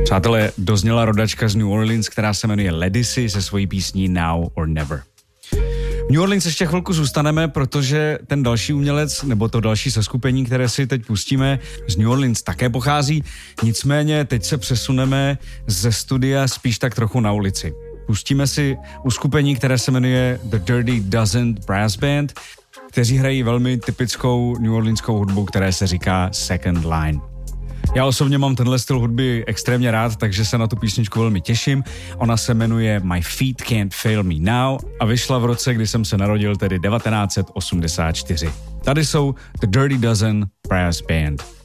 Přátelé, dozněla rodačka z New Orleans, která se jmenuje Ledisi se svojí písní Now or Never. V New Orleans ještě chvilku zůstaneme, protože ten další umělec, nebo to další seskupení, které si teď pustíme, z New Orleans také pochází. Nicméně teď se přesuneme ze studia spíš tak trochu na ulici. Pustíme si uskupení, které se jmenuje The Dirty Dozen Brass Band, kteří hrají velmi typickou New Orleanskou hudbu, které se říká Second Line. Já osobně mám tenhle styl hudby extrémně rád, takže se na tu písničku velmi těším. Ona se jmenuje My Feet Can't Fail Me Now a vyšla v roce, kdy jsem se narodil, tedy 1984. Tady jsou The Dirty Dozen Brass Band.